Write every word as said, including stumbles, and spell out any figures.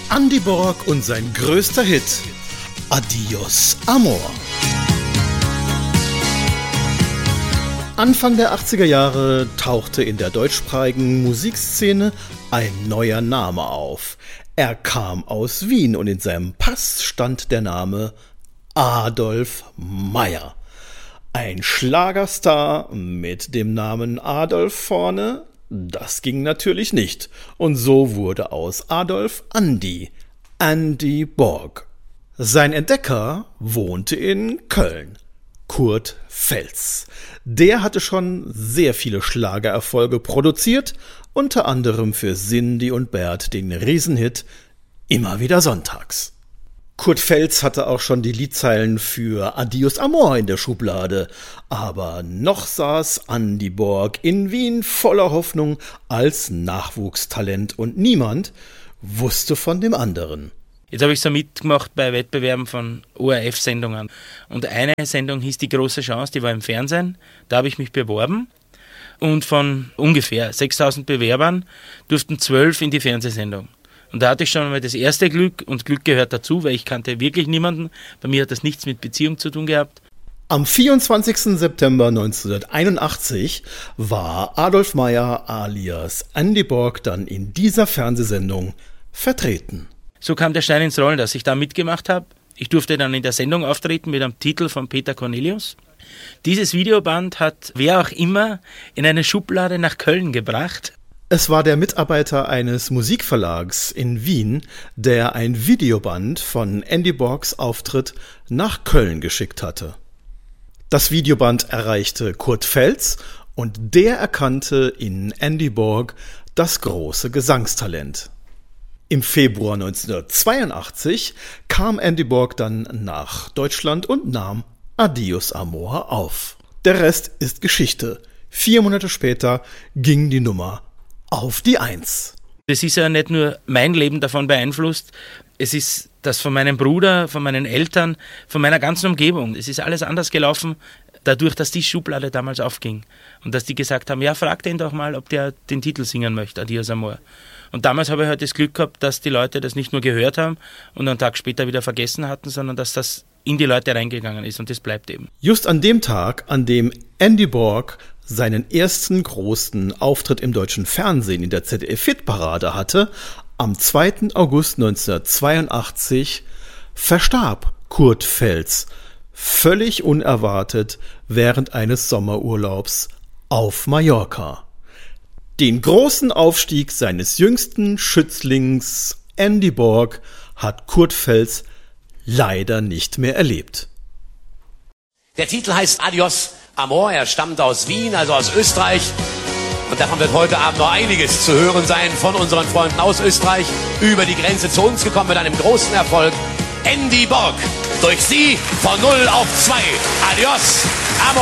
Andy Borg und sein größter Hit, Adios Amor. Anfang der achtziger Jahre tauchte in der deutschsprachigen Musikszene ein neuer Name auf. Er kam aus Wien und in seinem Pass stand der Name Adolf Meyer. Ein Schlagerstar mit dem Namen Adolf vorne, das ging natürlich nicht. Und so wurde aus Adolf Andy, Andy Borg. Sein Entdecker wohnte in Köln, Kurt Feltz. Der hatte schon sehr viele Schlagererfolge produziert, unter anderem für Cindy und Bert den Riesenhit Immer wieder sonntags. Kurt Feltz hatte auch schon die Liedzeilen für Adios Amor in der Schublade, aber noch saß Andy Borg in Wien voller Hoffnung als Nachwuchstalent und niemand wusste von dem anderen. Jetzt habe ich so mitgemacht bei Wettbewerben von O R F-Sendungen und eine Sendung hieß Die große Chance, die war im Fernsehen, da habe ich mich beworben und von ungefähr sechstausend Bewerbern durften zwölf in die Fernsehsendung. Und da hatte ich schon mal das erste Glück und Glück gehört dazu, weil ich kannte wirklich niemanden. Bei mir hat das nichts mit Beziehung zu tun gehabt. Am vierundzwanzigsten September neunzehnhunderteinundachtzig war Adolf Meyer alias Andy Borg dann in dieser Fernsehsendung vertreten. So kam der Stein ins Rollen, dass ich da mitgemacht habe. Ich durfte dann in der Sendung auftreten mit einem Titel von Peter Cornelius. Dieses Videoband hat wer auch immer in eine Schublade nach Köln gebracht. Es war der Mitarbeiter eines Musikverlags in Wien, der ein Videoband von Andy Borgs Auftritt nach Köln geschickt hatte. Das Videoband erreichte Kurt Feltz und der erkannte in Andy Borg das große Gesangstalent. Im Februar neunzehnhundertzweiundachtzig kam Andy Borg dann nach Deutschland und nahm Adios Amor auf. Der Rest ist Geschichte. Vier Monate später ging die Nummer auf die Eins. Es ist ja nicht nur mein Leben davon beeinflusst, es ist das von meinem Bruder, von meinen Eltern, von meiner ganzen Umgebung. Es ist alles anders gelaufen, dadurch, dass die Schublade damals aufging. Und dass die gesagt haben, ja, frag den doch mal, ob der den Titel singen möchte, Adios Amor. Und damals habe ich halt das Glück gehabt, dass die Leute das nicht nur gehört haben und einen Tag später wieder vergessen hatten, sondern dass das in die Leute reingegangen ist und das bleibt eben. Just an dem Tag, an dem Andy Borg seinen ersten großen Auftritt im deutschen Fernsehen in der Z D F-Hitparade hatte, am zweiten August neunzehnhundertzweiundachtzig, verstarb Kurt Feltz völlig unerwartet während eines Sommerurlaubs auf Mallorca. Den großen Aufstieg seines jüngsten Schützlings Andy Borg hat Kurt Feltz leider nicht mehr erlebt. Der Titel heißt Adios Amor, er stammt aus Wien, also aus Österreich. Und davon wird heute Abend noch einiges zu hören sein von unseren Freunden aus Österreich. Über die Grenze zu uns gekommen mit einem großen Erfolg. Andy Borg, durch Sie von null auf zwei. Adios Amor.